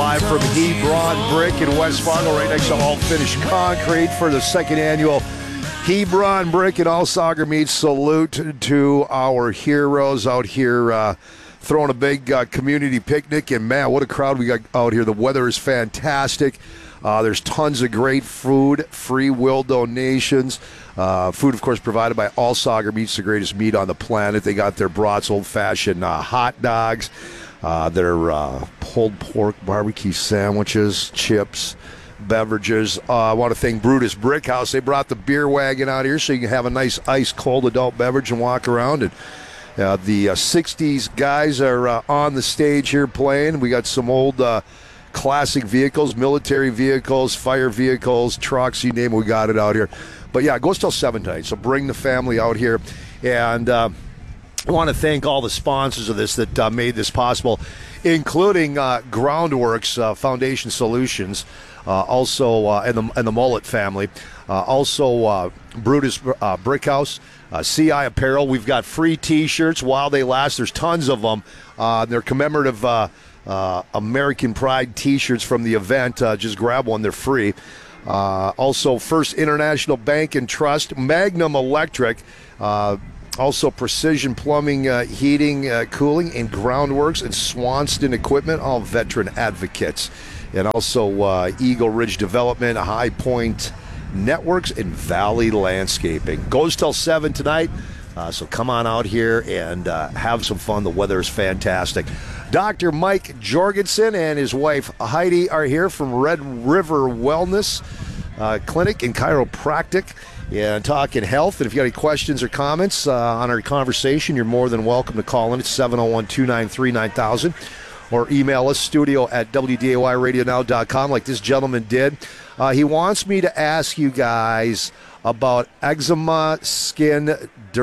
live from Hebron Brick in West Fargo, right next to All Finished Concrete for the second annual Hebron Brick and All Soccer Meets. Salute to our heroes out here throwing a big community picnic. And, man, what a crowd we got out here. The weather is fantastic. There's tons of great food, free will donations. Food, of course, provided by All Soccer Meats, the greatest meat on the planet. They got their brats, old-fashioned hot dogs, their pulled pork barbecue sandwiches, chips, beverages. I want to thank Brutus Brick House. They brought the beer wagon out here so you can have a nice ice-cold adult beverage and walk around. And the 60s guys are on the stage here playing. We got some old classic vehicles, military vehicles, fire vehicles, trucks, you name it, we got it out here. But, yeah, it goes till 7 tonight, so bring the family out here. And I want to thank all the sponsors of this that made this possible, including Groundworks Foundation Solutions, also and the Mullet family, also Brutus Brickhouse, CI Apparel. We've got free T-shirts while they last. There's tons of them. They're commemorative American Pride T-shirts from the event. Just grab one. They're free. Also, First International Bank and Trust, Magnum Electric, also Precision Plumbing, Heating, Cooling, and Groundworks, and Swanston Equipment, all veteran advocates. And also Eagle Ridge Development, High Point Networks, and Valley Landscaping. Goes till 7 tonight, so come on out here and have some fun. The weather is fantastic. Dr. Mike Jorgensen and his wife Heidi are here from Red River Wellness Clinic and Chiropractic and talking health. And if you got any questions or comments on our conversation, you're more than welcome to call in at 701-293-9000 or email us studio@wdayradionow.com like this gentleman did. He wants me to ask you guys about eczema, skin,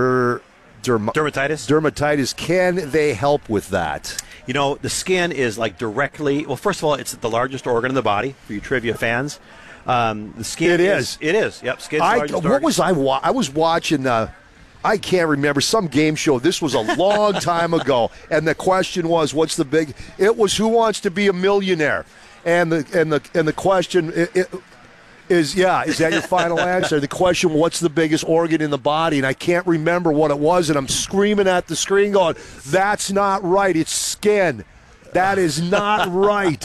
dermatitis. Can they help with that? You know, the skin is like directly, well, first of all, it's the largest organ in the body for you trivia fans. The skin It is. It is. Yep, skin's the largest organ. What was I was watching I can't remember, some game show. This was a long time ago, and the question was, what's the big? It was Who Wants to Be a Millionaire, and the question is that your final answer? The question, what's the biggest organ in the body? And I can't remember what it was, and I'm screaming at the screen, going, "That's not right. It's skin. That is not right."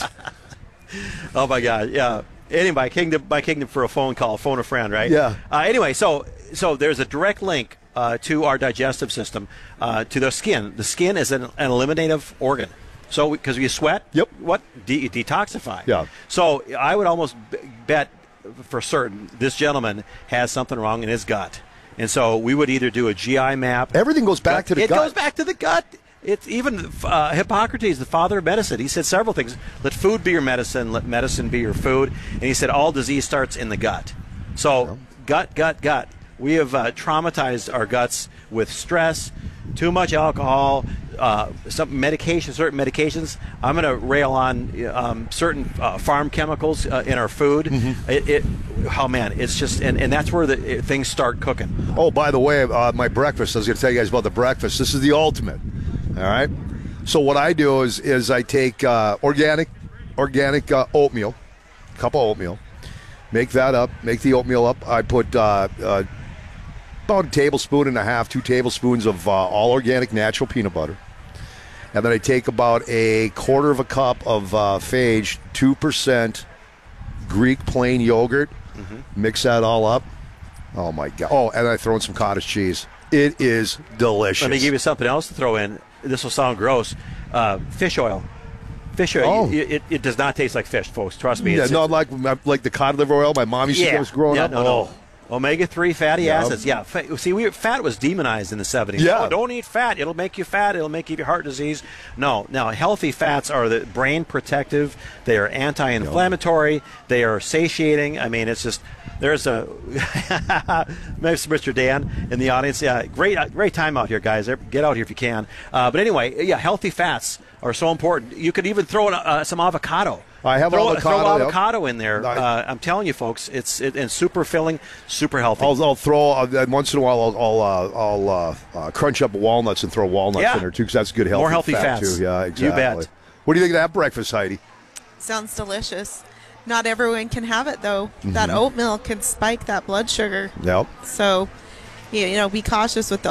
Oh my God! Yeah. Anyway, my kingdom for a phone call, phone a friend, right? Yeah. Anyway, so there's a direct link to our digestive system, to the skin. The skin is an eliminative organ. So because you sweat, yep. What detoxify? Yeah. So I would almost bet for certain this gentleman has something wrong in his gut, and so we would either do a GI map. Everything goes back to the gut. It goes back to the gut. It's even Hippocrates, the father of medicine. He said several things. Let food be your medicine. Let medicine be your food. And he said all disease starts in the gut. So gut. We have traumatized our guts with stress, too much alcohol, certain medications. I'm going to rail on certain farm chemicals in our food. Mm-hmm. It's just, and that's where things start cooking. Oh, by the way, my breakfast, I was going to tell you guys about the breakfast. This is the ultimate, all right? So what I do is I take organic oatmeal, a cup of oatmeal, make that up, make the oatmeal up. I put about a tablespoon and a half, 2 tablespoons of all organic natural peanut butter. And then I take about a quarter of a cup of Phage, 2% Greek plain yogurt, mix that all up. Oh, my God. Oh, and I throw in some cottage cheese. It is delicious. Let me give you something else to throw in. This will sound gross. Fish oil. Fish oil. Oh. It does not taste like fish, folks. Trust me. Yeah, not like the cod liver oil my mom used to give us growing up. No. Omega-3 fatty acids. Yeah. See, fat was demonized in the 70s. Yeah. Oh, don't eat fat. It'll make you fat. It'll make you have heart disease. No. Now, healthy fats are the brain protective. They are anti-inflammatory. They are satiating. I mean, it's just, there's a, Mr. Dan in the audience. Yeah, great time out here, guys. Get out here if you can. But anyway, healthy fats are so important. You could even throw in some avocado. I have avocado. Throw avocado in there. I'm telling you, folks, it's super filling, super healthy. I'll throw once in a while. I'll crunch up walnuts and throw walnuts in there too, because that's good healthy more healthy fat fats too. Yeah, exactly. You bet. What do you think of that breakfast, Heidi? Sounds delicious. Not everyone can have it, though. That oatmeal can spike that blood sugar. Yep. So, be cautious with the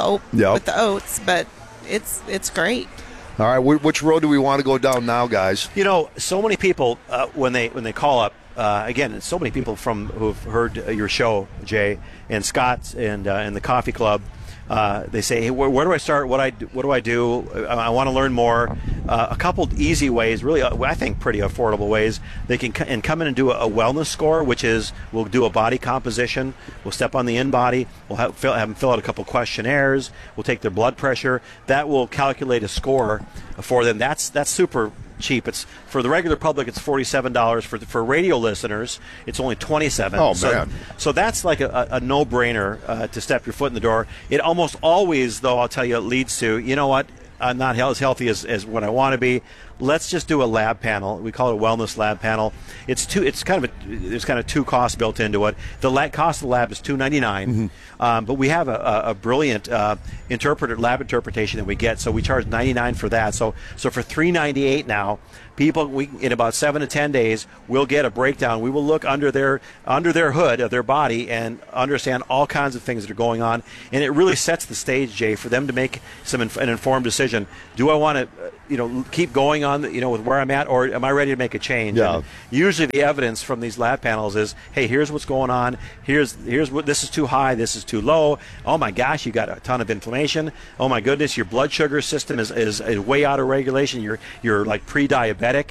oats, but it's great. All right, which road do we want to go down now, guys? So many people when they call up. Again, so many people who've heard your show, Jay and Scott, and the Coffee Club. They say, hey, where do I start? What do I do? I want to learn more. A couple easy ways, really, I think pretty affordable ways. They can come in and do a wellness score, which is we'll do a body composition. We'll step on the in-body. We'll have them fill out a couple questionnaires. We'll take their blood pressure. That will calculate a score for them. That's super cheap. It's for the regular public. It's $47. For radio listeners, it's only $27. Oh man! So that's like a no-brainer to step your foot in the door. It almost always, though, I'll tell you, it leads to, you know what? I'm not as healthy as what I want to be. Let's just do a lab panel. We call it a wellness lab panel. There's kind of two costs built into it. The cost of the lab is $299, but we have a brilliant lab interpretation that we get. So we charge $99 for that. So for $398 now, people, in about 7 to 10 days, we'll get a breakdown. We will look under their hood of their body and understand all kinds of things that are going on. And it really sets the stage, Jay, for them to make an informed decision. Do I want to, keep going on, with where I'm at, or am I ready to make a change? Yeah. And usually the evidence from these lab panels is, hey, here's what's going on. Here's what, this is too high. This is too low. Oh my gosh, you got a ton of inflammation. Oh my goodness, your blood sugar system is way out of regulation. You're like pre-diabetic.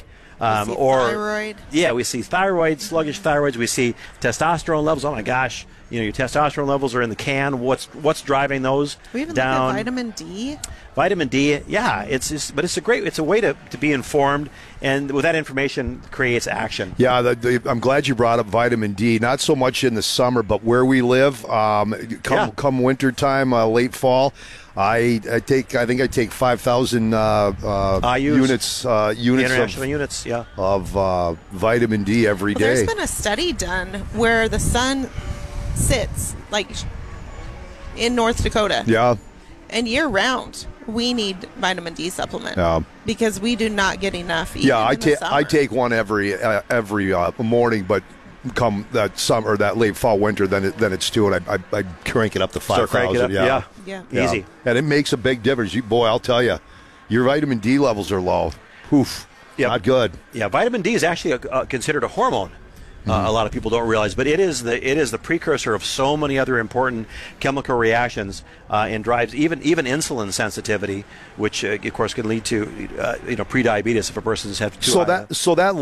Or thyroid. Yeah, we see thyroid, sluggish thyroids. We see testosterone levels. Oh my gosh, your testosterone levels are in the can. What's driving those we even down? Look at vitamin D. Vitamin D, yeah, it's a way to be informed, and with that information creates action. Yeah, I'm glad you brought up vitamin D. Not so much in the summer, but where we live, come winter time, late fall. I think I take 5,000 units international units, yeah, of vitamin D every day. There's been a study done where the sun sits like in North Dakota. Yeah. And year round, we need vitamin D supplement because we do not get enough. I take one every morning, but come that summer, that late fall, winter, then it's two, and I crank it up to 5,000. Yeah, easy, and it makes a big difference. I'll tell you, your vitamin D levels are low. Oof, not good. Yeah, vitamin D is actually considered a hormone. A lot of people don't realize, but it is the precursor of so many other important chemical reactions and drives even insulin sensitivity, which of course can lead to prediabetes if a person's have too high. So that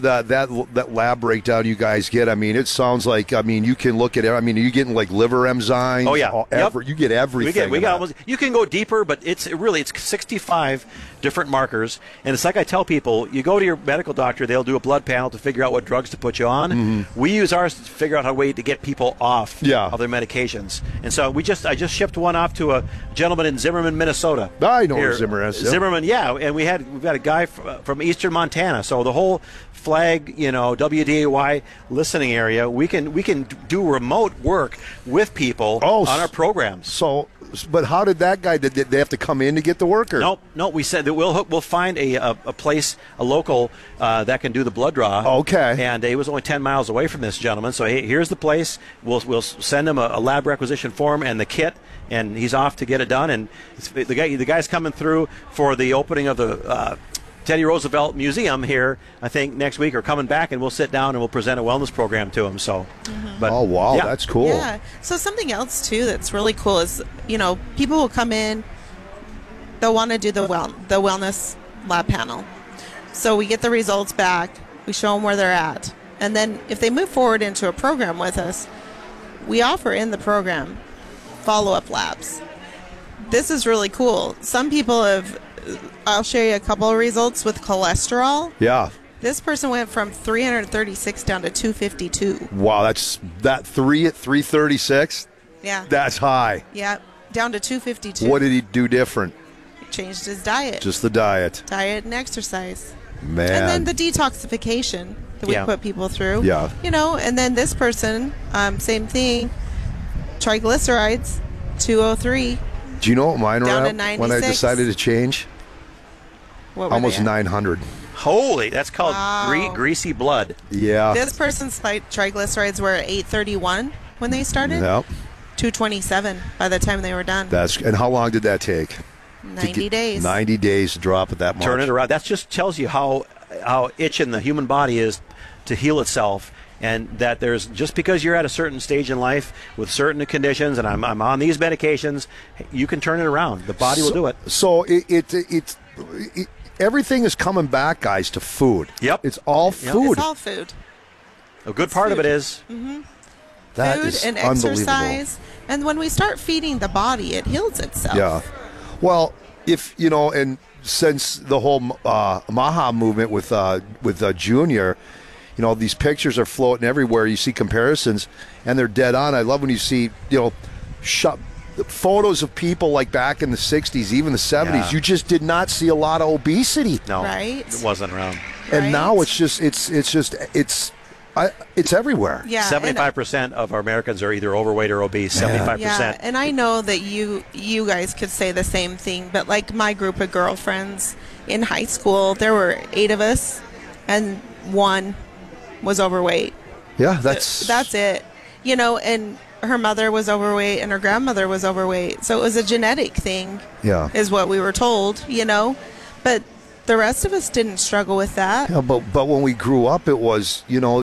lab breakdown you guys get, it sounds like you can look at it. Are you getting like liver enzymes? Oh yeah, you get everything. We got almost. You can go deeper, but it's 65 different markers, and it's like I tell people, you go to your medical doctor, they'll do a blood panel to figure out what drugs to put you on. We use ours to figure out a way to get people off of their medications. And so I just shipped one off to a gentleman in Zimmerman, Minnesota. I know where Zimmerman is. Zimmerman, yeah. And we've got a guy from eastern Montana. So the whole flag, WDAY listening area, we can do remote work with people on our programs. So, but how did that guy? Did they have to come in to get the worker? No. We said that we'll find a place, a local that can do the blood draw. Okay. And it was only 10 miles away from this gentleman. So hey, here's the place. We'll send him a lab requisition form and the kit, and he's off to get it done. And the guy's coming through for the opening of the Teddy Roosevelt Museum here, I think, next week, or coming back, and we'll sit down and we'll present a wellness program to him. So, oh wow, that's cool. Yeah. So something else too that's really cool is people will come in, they'll want to do the wellness lab panel. So we get the results back, we show them where they're at, and then if they move forward into a program with us, we offer in the program follow-up labs. This is really cool. Some people I'll show you a couple of results with cholesterol. Yeah. This person went from 336 down to 252. Wow, that's 336? Yeah. That's high. Yeah, down to 252. What did he do different? He changed his diet. Just the diet. Diet and exercise. Man. And then the detoxification that we put people through. Yeah. And then this person, same thing, triglycerides, 203. Do you know what mine were down at to 96. when I decided to change? What were almost they at? 900. Holy, that's called Wow. greasy blood. Yeah. This person's triglycerides were at 831 when they started. Yep. 227 by the time they were done. And how long did that take? 90 days. 90 days to drop it that much. Turn it around. That just tells you how itching the human body is to heal itself. And that there's, just because you're at a certain stage in life with certain conditions, and I'm on these medications, you can turn it around. The body will do it. So it's everything is coming back, guys, to food. Yep. It's all Yep. food. It's all food. A good part of it is That Food is and unbelievable. exercise. And when we start feeding the body, it heals itself. Yeah. Well, if you know, and since the whole Maha movement with Junior, you know, these pictures are floating everywhere. You see comparisons, and they're dead on. I love when you see, you know, photos of people like back in the 60s, even the 70s. Yeah. You just did not see a lot of obesity. no, Right. it wasn't around. And Right. now it's everywhere. Yeah. 75% of our Americans are either overweight or obese. 75%. Yeah, and I know that you guys could say the same thing, but like my group of girlfriends in high school, there were 8 of us, and 1 was overweight. Yeah, that's it. You know, and her mother was overweight and her grandmother was overweight. So it was a genetic thing, Yeah. is what we were told, you know. But the rest of us didn't struggle with that. Yeah, but when we grew up, it was, you know,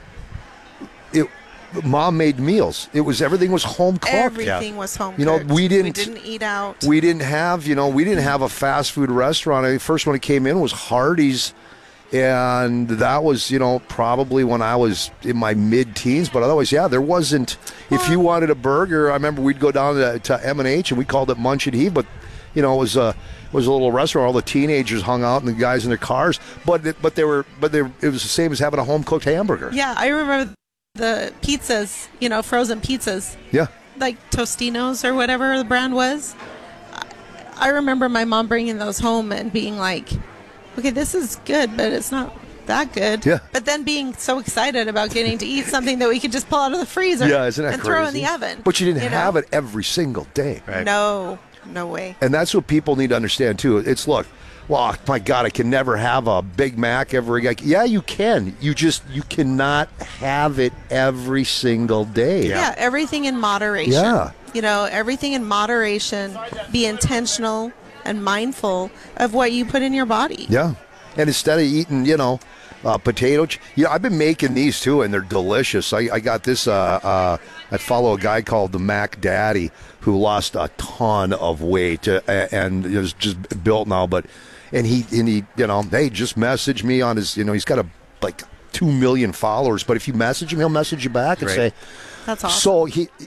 Mom made meals. Everything was home cooked. Everything was home You know, cooked. we didn't eat out. We didn't have a fast food restaurant. The first one that came in was Hardee's, and that was, you know, probably when I was in my mid-teens. But otherwise, yeah, there wasn't. If you wanted a burger, I remember we'd go down to M&H and we called it Munch and Heave, but you know, it was a little restaurant. All the teenagers hung out and the guys in their cars. But it was the same as having a home cooked hamburger. Yeah, I remember the pizzas, you know, frozen pizzas, Yeah. like Tostinos or whatever the brand was. I remember my mom bringing those home and being like, okay, this is good, but it's not that good. Yeah. But then being so excited about getting to eat something that we could just pull out of the freezer Yeah, isn't that and crazy? throw in the oven. But you didn't know? have it every single day. Right. No way. And that's what people need to understand, too. It's, look, well, my God, I can never have a Big Mac ever again. Yeah, you can. You cannot have it every single day. Yeah, everything in moderation. Yeah. You know, everything in moderation. Be intentional and mindful of what you put in your body. Yeah. And instead of eating, you know, potato. I've been making these too, and they're delicious. I got this. I follow a guy called the Mac Daddy who lost a ton of weight and is just built now. And he you know, hey, just message me on his. You know, he's got like 2 million followers. But if you message him, he'll message you back and say, That's awesome. So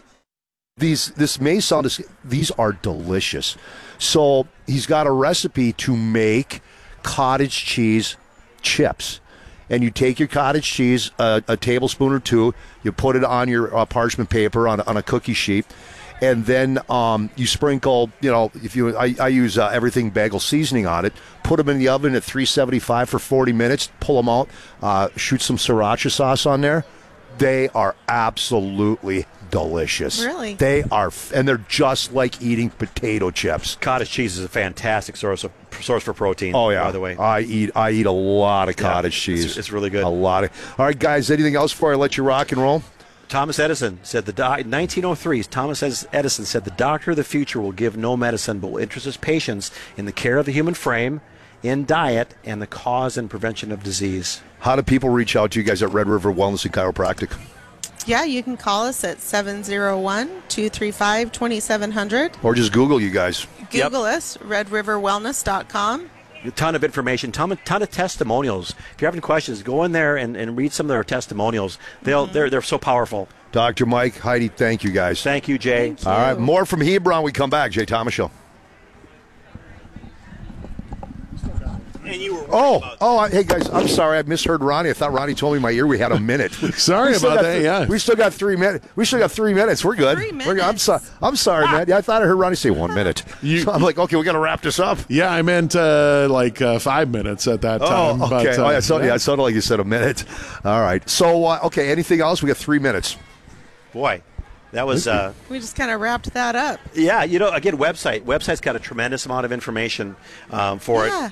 this may sound, these are delicious. So he's got a recipe to make cottage cheese chips. And you take your cottage cheese, a tablespoon or 2, you put it on your parchment paper on a cookie sheet, and then you sprinkle, you know, I use everything bagel seasoning on it, put them in the oven at 375 for 40 minutes, pull them out, shoot some sriracha sauce on there. They are absolutely delicious. Really? They are, and they're just like eating potato chips. Cottage cheese is a fantastic source for protein. Oh yeah. By the way, I eat a lot of cottage cheese. it's really good. A lot of. All right, guys. Anything else before I let you rock and roll? Thomas Edison said 1903. Thomas Edison said the doctor of the future will give no medicine, but will interest his patients in the care of the human frame, in diet, and the cause and prevention of disease. How do people reach out to you guys at Red River Wellness and Chiropractic? Yeah, you can call us at 701-235-2700. Or just Google you guys. Google us, redriverwellness.com. A ton of information, ton of testimonials. If you're having questions, go in there and read some of their testimonials. They're so powerful. Dr. Mike, Heidi, thank you guys. Thank you, Jay. Thank you. All right, more from Hebron. We come back. Jay Thomas Show. And you were Hey guys, I'm sorry, I misheard Ronnie. I thought Ronnie told me in my ear we had a minute. Sorry about that. Yeah, we still got 3 minutes. We're good. 3 We're good. minutes. I'm sorry, man. Yeah, I thought I heard Ronnie say 1 minute. So I'm like, okay, we got to wrap this up. yeah. I meant 5 minutes at that time. Oh, okay. But, It sounded like you said a minute. All right. So, okay, anything else? We got 3 minutes. boy, that was We just kind of wrapped that up. yeah. You know, again, website's got a tremendous amount of information for Yeah. it.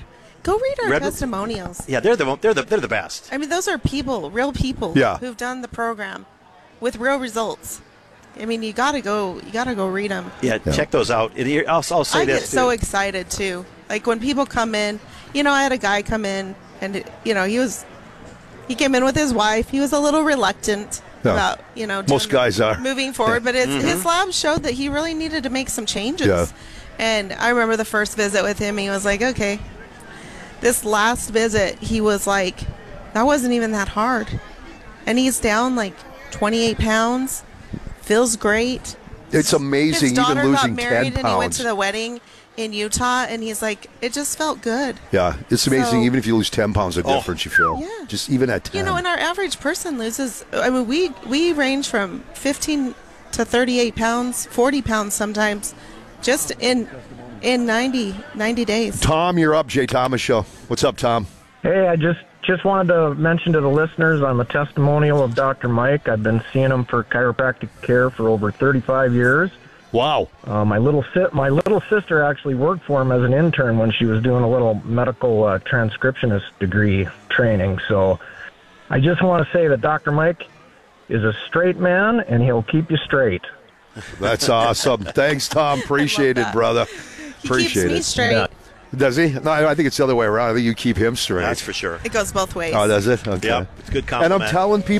Go read our Red- testimonials. Yeah, they're the best. I mean, those are people, real people, Yeah. who've done the program with real results. I mean, you gotta go read them. Yeah, check those out. I'll say I this get too. so excited too. Like when people come in, I had a guy come in, and he came in with his wife. He was a little reluctant about Most guys are. moving forward, but his lab showed that he really needed to make some changes. Yeah. And I remember the first visit with him, he was like, okay. This last visit, he was like, that wasn't even that hard. And he's down like 28 pounds, feels great. It's amazing, His daughter even losing got married 10 and he went pounds. to the wedding in Utah, and he's like, it just felt good. Yeah, it's amazing. So- Even if you lose 10 pounds, the difference you feel. Yeah. Just even at 10. And our average person loses, I mean, we range from 15 to 38 pounds, 40 pounds sometimes, just in 90 days. Tom, you're up. Jay Thomas Show. What's up, Tom? Hey, I just wanted to mention to the listeners I'm a testimonial of Dr. Mike. I've been seeing him for chiropractic care for over 35 years. Wow. My little sister actually worked for him as an intern when she was doing a little medical transcriptionist degree training. So I just want to say that Dr. Mike is a straight man, and he'll keep you straight. That's awesome. Thanks, Tom. Appreciate it, that. brother. He Appreciate keeps me it. straight. Yeah. Does he? No, I think it's the other way around. I think you keep him straight. That's for sure. It goes both ways. Oh, does it? Okay. Yeah, it's a good And compliment. I'm telling people.